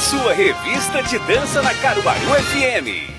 sua revista de dança na Caruaru FM.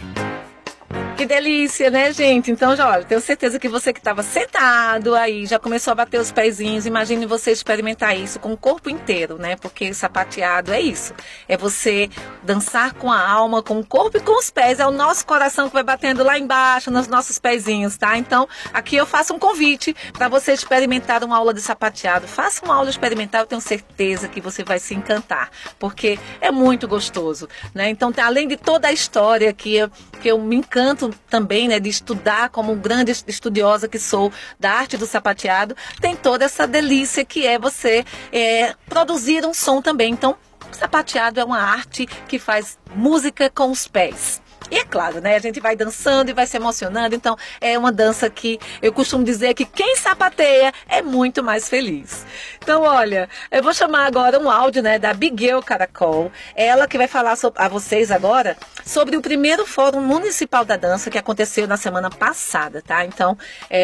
Que delícia, né, gente? Então, já, olha, tenho certeza que você que estava sentado aí, já começou a bater os pezinhos. Imagine você experimentar isso com o corpo inteiro, né? Porque sapateado é isso. É você dançar com a alma, com o corpo e com os pés. É o nosso coração que vai batendo lá embaixo, nos nossos pezinhos, tá? Então, aqui eu faço um convite para você experimentar uma aula de sapateado. Faça uma aula experimental, eu tenho certeza que você vai se encantar, porque é muito gostoso, né? Então, além de toda a história que eu me encanto também, né, de estudar como grande estudiosa que sou da arte do sapateado, tem toda essa delícia que é você produzir um som também. Então, o sapateado é uma arte que faz música com os pés. E é claro, né? A gente vai dançando e vai se emocionando. Então, é uma dança que eu costumo dizer que quem sapateia é muito mais feliz. Então, olha, eu vou chamar agora um áudio, né, da Abigail Caracol. Ela que vai falar a vocês agora sobre o primeiro Fórum Municipal da Dança que aconteceu na semana passada, tá? Então,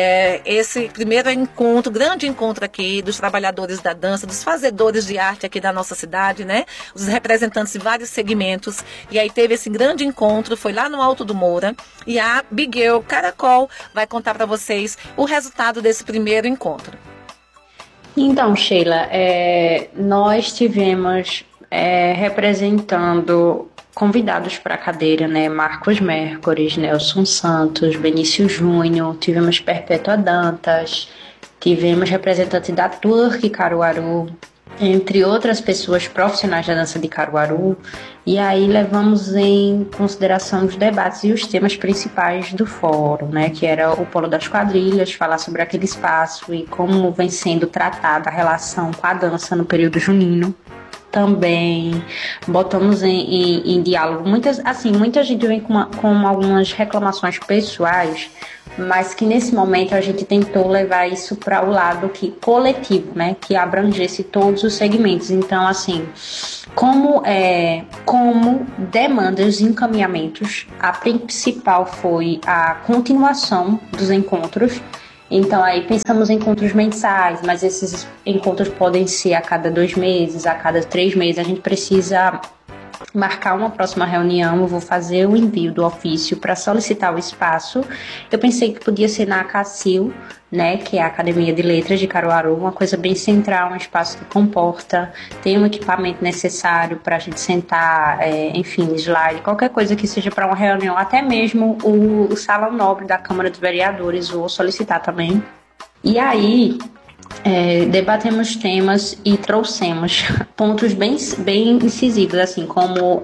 esse primeiro encontro, grande encontro aqui dos trabalhadores da dança, dos fazedores de arte aqui da nossa cidade, né? Os representantes de vários segmentos. E aí teve esse grande encontro, foi lá no Alto do Moura, e a Abigail Caracol vai contar para vocês o resultado desse primeiro encontro. Então, Sheila, nós tivemos representando convidados para a cadeira, né? Marcos Mercury, Nelson Santos, Benício Júnior, tivemos Perpétua Dantas, tivemos representante da Twerk Caruaru, entre outras pessoas profissionais da dança de Caruaru, e aí levamos em consideração os debates e os temas principais do fórum, né, que era o Polo das Quadrilhas, falar sobre aquele espaço e como vem sendo tratada a relação com a dança no período junino. Também botamos em diálogo, muita gente vem com algumas reclamações pessoais, mas que nesse momento a gente tentou levar isso para o lado coletivo, né, que abrangesse todos os segmentos. Então, assim, como demandas e encaminhamentos, a principal foi a continuação dos encontros. Então, aí pensamos em encontros mensais, mas esses encontros podem ser a cada 2 meses, a cada 3 meses. A gente precisa marcar uma próxima reunião. Eu vou fazer o envio do ofício para solicitar o espaço. Eu pensei que podia ser na ACACIL, né, que é a Academia de Letras de Caruaru, uma coisa bem central, um espaço que comporta, tem um equipamento necessário para a gente sentar, enfim, slide, qualquer coisa que seja para uma reunião, até mesmo o Salão Nobre da Câmara dos Vereadores, vou solicitar também. E aí, debatemos temas e trouxemos pontos bem incisivos, assim, como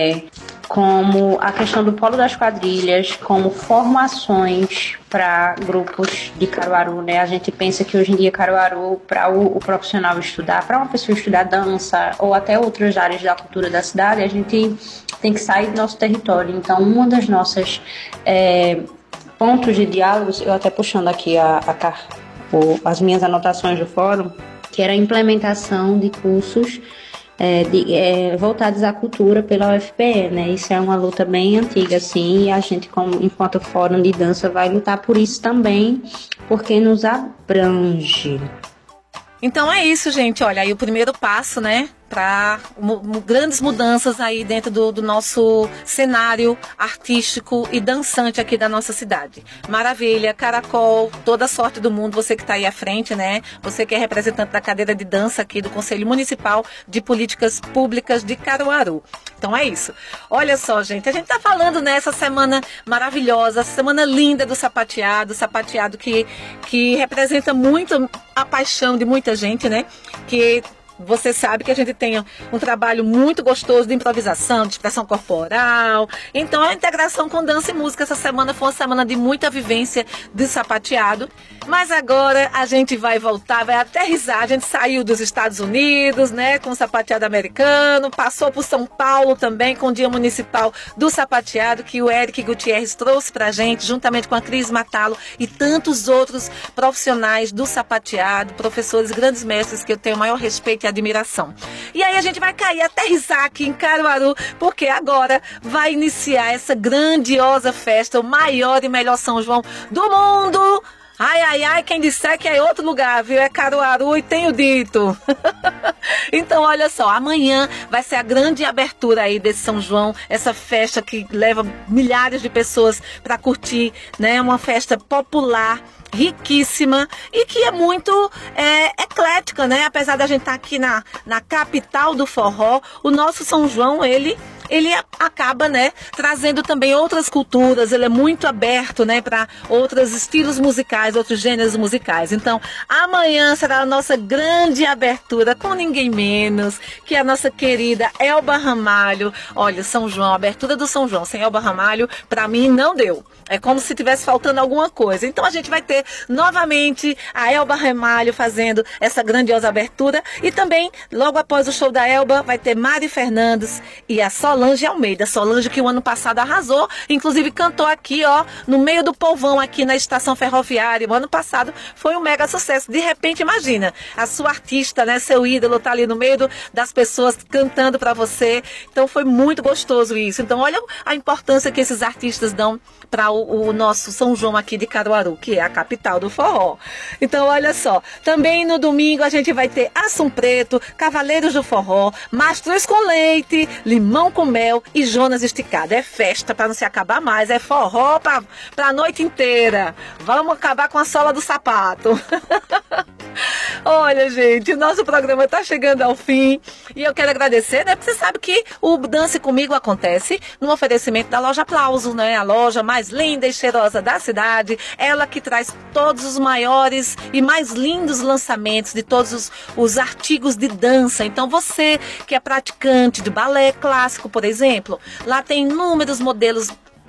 a questão do Polo das Quadrilhas, como formações para grupos de Caruaru, né? A gente pensa que hoje em dia Caruaru, para o profissional estudar, para uma pessoa estudar dança ou até outras áreas da cultura da cidade, a gente tem que sair do nosso território. Então, uma das nossas pontos de diálogos, eu até puxando aqui as minhas anotações do fórum, que era a implementação de cursos voltados à cultura pela UFPE, né? Isso é uma luta bem antiga, assim, e a gente, enquanto fórum de dança, vai lutar por isso também, porque nos abrange. Então é isso, gente. Olha, aí o primeiro passo, né, para grandes mudanças aí dentro do nosso cenário artístico e dançante aqui da nossa cidade. Maravilha, Caracol, toda a sorte do mundo, você que está aí à frente, né? Você que é representante da cadeira de dança aqui do Conselho Municipal de Políticas Públicas de Caruaru. Então é isso. Olha só, gente, a gente está falando nessa semana maravilhosa, semana linda do sapateado que representa muito a paixão de muita gente, né? Que você sabe que a gente tem um trabalho muito gostoso de improvisação, de expressão corporal. Então, a integração com dança e música essa semana foi uma semana de muita vivência de sapateado. Mas agora a gente vai voltar, vai aterrissar. A gente saiu dos Estados Unidos, né, com o sapateado americano, passou por São Paulo também com o Dia Municipal do Sapateado, que o Eric Gutierrez trouxe pra gente, juntamente com a Cris Matalo e tantos outros profissionais do sapateado, professores, grandes mestres que eu tenho o maior respeito e admiração. E aí a gente vai cair, aterrissar aqui em Caruaru, porque agora vai iniciar essa grandiosa festa, o maior e melhor São João do mundo, Ai, ai, ai, quem disser que é outro lugar, viu? É Caruaru e tenho dito. Então, olha só, amanhã vai ser a grande abertura aí desse São João, essa festa que leva milhares de pessoas para curtir, né? Uma festa popular, riquíssima e que é muito eclética, né? Apesar da gente estar aqui na capital do forró, o nosso São João, ele acaba, né, trazendo também outras culturas, ele é muito aberto, né, para outros estilos musicais, outros gêneros musicais. Então, amanhã será a nossa grande abertura com ninguém menos que a nossa querida Elba Ramalho. Olha, São João, a abertura do São João sem Elba Ramalho, para mim não deu. É como se tivesse faltando alguma coisa. Então a gente vai ter novamente a Elba Ramalho fazendo essa grandiosa abertura. E também, logo após o show da Elba, vai ter Mari Fernandes e a Solange Almeida. Solange que o ano passado arrasou, inclusive cantou aqui, ó, no meio do povão aqui na estação ferroviária. O ano passado foi um mega sucesso. De repente, imagina, a sua artista, né, seu ídolo tá ali no meio das pessoas cantando para você. Então foi muito gostoso isso. Então olha a importância que esses artistas dão para o nosso São João aqui de Caruaru, que é a capital do forró. Então, olha só, também no domingo a gente vai ter Assum Preto, Cavaleiros do Forró, Mastruz com Leite, Limão com Mel e Jonas Esticado. É festa para não se acabar mais, é forró para a noite inteira. Vamos acabar com a sola do sapato. Olha, gente, o nosso programa está chegando ao fim e eu quero agradecer, né? Porque você sabe que o Dance Comigo acontece no oferecimento da Loja Aplauso, né? A loja mais linda e cheirosa da cidade. Ela que traz todos os maiores e mais lindos lançamentos de todos os artigos de dança. Então você que é praticante de balé clássico, por exemplo, lá tem inúmeros modelos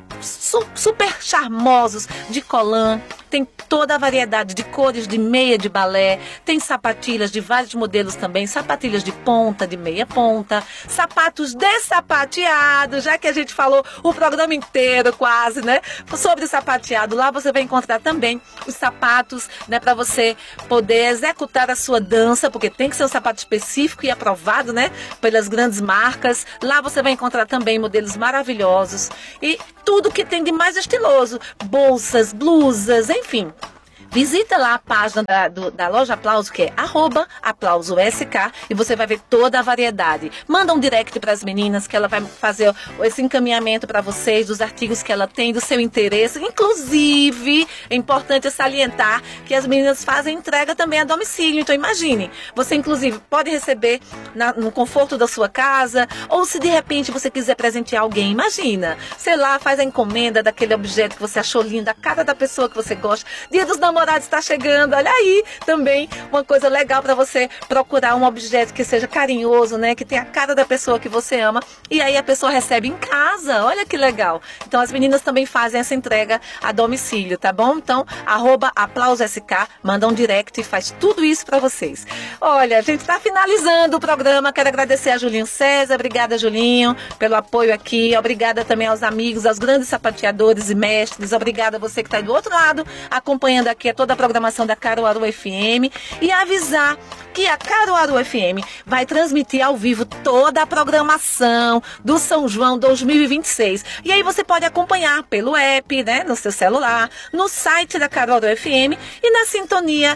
super charmosos de colã, tem toda a variedade de cores de meia de balé, tem sapatilhas de vários modelos também, sapatilhas de ponta, de meia ponta, sapatos dessapateados, já que a gente falou o programa inteiro quase, né, sobre sapateado. Lá você vai encontrar também os sapatos, né, para você poder executar a sua dança, porque tem que ser um sapato específico e aprovado, né, pelas grandes marcas. Lá você vai encontrar também modelos maravilhosos e tudo que tem de mais estiloso, bolsas, blusas, enfim. Visita lá a página da Loja Aplauso, que é @AplausoSK, e você vai ver toda a variedade. Manda um direct para as meninas, que ela vai fazer esse encaminhamento para vocês, dos artigos que ela tem, do seu interesse. Inclusive, é importante salientar que as meninas fazem entrega também a domicílio. Então, imagine, você inclusive pode receber no conforto da sua casa, ou se de repente você quiser presentear alguém, imagina, sei lá, faz a encomenda daquele objeto que você achou lindo, a cara da pessoa que você gosta. Dia dos Namorados está chegando, olha aí, também uma coisa legal para você procurar um objeto que seja carinhoso, né, que tenha a cara da pessoa que você ama, e aí a pessoa recebe em casa, olha que legal. Então as meninas também fazem essa entrega a domicílio, tá bom? Então, @AplausoSK, manda um direct e faz tudo isso para vocês. Olha, a gente está finalizando o programa, quero agradecer a Julinho César, obrigada Julinho, pelo apoio aqui, obrigada também aos amigos, aos grandes sapateadores e mestres, obrigada a você que está do outro lado, acompanhando aqui toda a programação da Caruaru FM, e avisar que a Caruaru FM vai transmitir ao vivo toda a programação do São João 2026. E aí você pode acompanhar pelo app, né, no seu celular, no site da Caruaru FM e na sintonia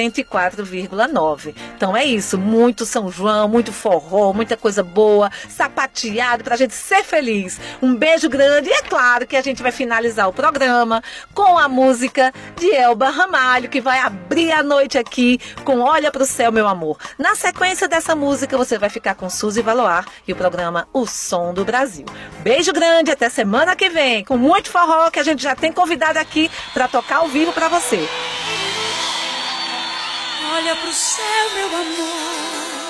104,9. Então é isso, muito São João, muito forró, muita coisa boa, sapateado pra gente ser feliz. Um beijo grande e é claro que a gente vai finalizar o programa com a música de Elba Ramalho, que vai abrir a noite aqui com Olha Pro Céu, Meu Amor. Na sequência dessa música, você vai ficar com Suzy Valoar e o programa O Som do Brasil. Beijo grande, até semana que vem, com muito forró que a gente já tem convidado aqui para tocar ao vivo para você. Olha pro céu, meu amor,